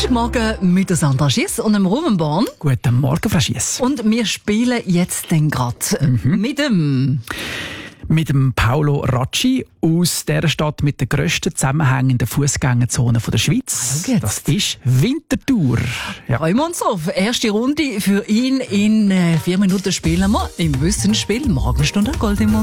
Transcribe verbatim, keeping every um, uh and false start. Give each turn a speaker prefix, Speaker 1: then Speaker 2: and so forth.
Speaker 1: Donnerstagmorgen mit der Sandra Schiss und dem Roman Born.
Speaker 2: Guten Morgen, Frau Schiess.
Speaker 1: Und wir spielen jetzt den gerade mhm. mit dem...
Speaker 2: Mit dem Paolo Racci aus der Stadt mit der grössten zusammenhängenden Fußgängerzone der Schweiz. Das ist Winterthur.
Speaker 1: Ja. Freuen wir uns auf. Erste Runde für ihn in äh, vier Minuten spielen wir im Wissensspiel Morgenstunde Gold im Mund.